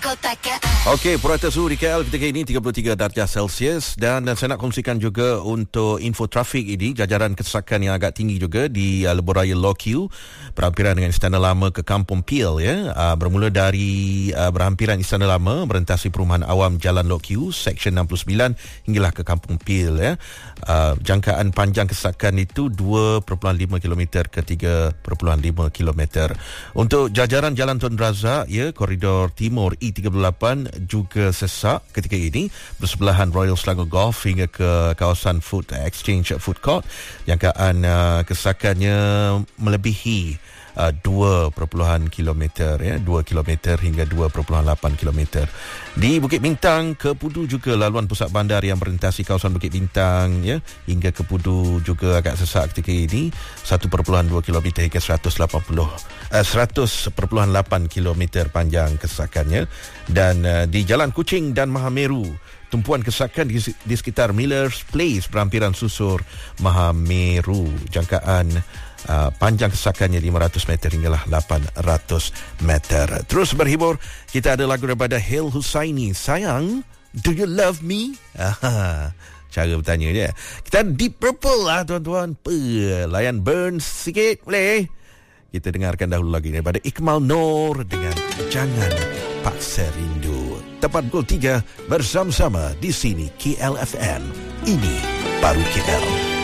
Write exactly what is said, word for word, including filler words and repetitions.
Kota K L. Okey, purata suhu di K L ketika ini tiga puluh tiga darjah Celsius dan uh, saya nak kongsikan juga untuk info trafik ini, jajaran kesesakan yang agak tinggi juga di uh, Lebuhraya Law Queue berhampiran dengan Istana Lama ke Kampung Pil ya. Uh, bermula dari uh, berhampiran Istana Lama merentasi Perumahan Awam Jalan Law Queue Seksyen enam puluh sembilan hinggalah ke Kampung Pil ya. Uh, jangkaan panjang kesesakan itu dua perpuluhan lima kilometer ke tiga perpuluhan lima kilometer. Untuk jajaran Jalan Tun Razak ya, koridor timur E tiga puluh lapan juga sesak ketika ini bersebelahan Royal Selangor Golf hingga ke kawasan Food Exchange Food Court. Jangkaan uh, kesesakannya melebihi uh, dua perpuluhan kilometer ya, dua kilometer hingga dua perpuluhan lapan kilometer. Di Bukit Bintang ke Pudu juga laluan pusat bandar yang merintasi kawasan Bukit Bintang ya hingga ke Pudu juga agak sesak ketika ini, satu perpuluhan dua kilometer hingga seratus lapan puluh uh, seratus perpuluhan lapan kilometer panjang kesesakannya. Dan uh, di Jalan Kuching dan Mahameru, tumpuan kesesakan di, di sekitar Miller's Place berhampiran susur Mahameru. Jangkaan uh, panjang kesesakannya lima ratus meter hinggalah lapan ratus meter. Terus berhibur, kita ada lagu daripada Hil Husaini, Sayang, Do You Love Me? Aha, cara bertanya je. Kita Deep Purple lah tuan-tuan. Layan Burns sikit boleh? Kita dengarkan dahulu lagi daripada Ikmal Nur dengan Jangan Paksa Rindu. Tepat pukul tiga bersama-sama di sini K L F M. Ini Baru K L.